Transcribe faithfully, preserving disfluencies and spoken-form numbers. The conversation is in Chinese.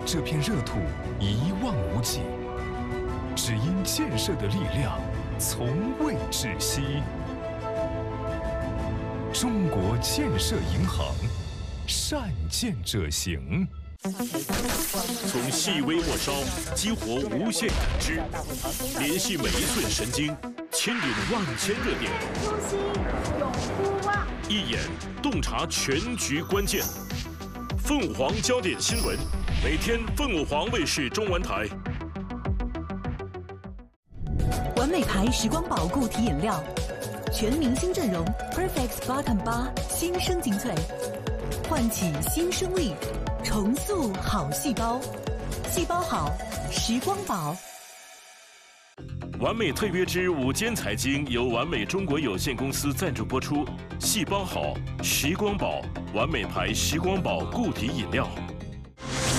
这片热土一望无际，只因建设的力量从未止息。中国建设银行，善建者行。 从细微末梢激活无限感知，联系每一寸神经，牵引万千热点。 初心永不忘， 一眼洞察全局关键。凤凰焦点新闻，每天凤舞凰卫视中文台。 完美牌时光宝固体饮料，全明星阵容 Perfect Bottom 八新生精粹，唤起新生力，重塑好细胞，细胞好，时光宝。 完美特约之午间财经由完美中国有限公司赞助播出，细胞好，时光宝，完美牌时光宝固体饮料。